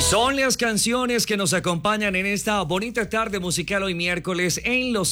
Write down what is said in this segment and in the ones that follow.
Son las canciones que nos acompañan en esta bonita tarde musical hoy miércoles en los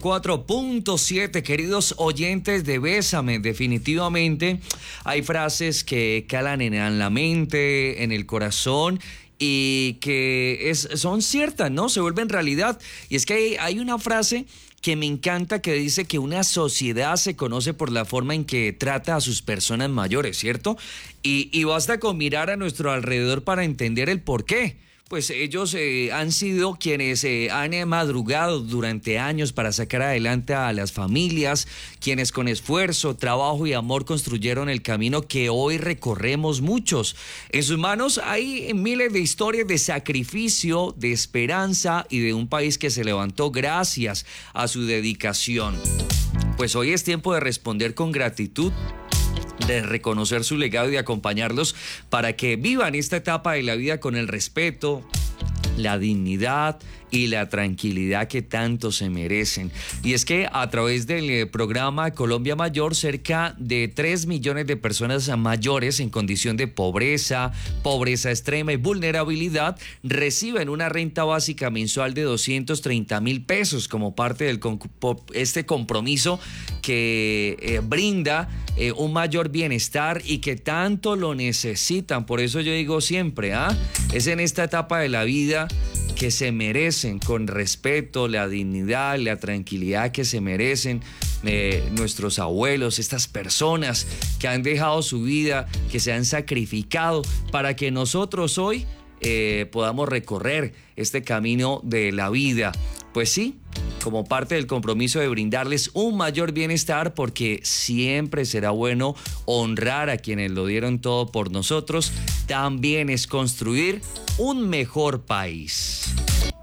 104.7, queridos oyentes de Bésame. Definitivamente hay frases que calan en la mente, en el corazón y que son ciertas, ¿no? Se vuelven realidad. Y es que hay una frase que me encanta que dice que una sociedad se conoce por la forma en que trata a sus personas mayores, ¿cierto? Y basta con mirar a nuestro alrededor para entender el por qué. Pues ellos han sido quienes han madrugado durante años para sacar adelante a las familias, quienes con esfuerzo, trabajo y amor construyeron el camino que hoy recorremos muchos. En sus manos hay miles de historias de sacrificio, de esperanza y de un país que se levantó gracias a su dedicación. Pues hoy es tiempo de responder con gratitud, de reconocer su legado y de acompañarlos para que vivan esta etapa de la vida con el respeto, la dignidad y la tranquilidad que tanto se merecen. Y es que a través del programa Colombia Mayor, cerca de 3 millones de personas mayores en condición de pobreza, pobreza extrema y vulnerabilidad reciben una renta básica mensual de 230,000 pesos como parte de este compromiso que brinda un mayor bienestar y que tanto lo necesitan. Por eso yo digo siempre, es en esta etapa de la vida que se merecen, con respeto, la dignidad, la tranquilidad que se merecen nuestros abuelos, estas personas que han dejado su vida, que se han sacrificado para que nosotros hoy podamos recorrer este camino de la vida. Pues sí, como parte del compromiso de brindarles un mayor bienestar, porque siempre será bueno honrar a quienes lo dieron todo por nosotros, también es construir un mejor país.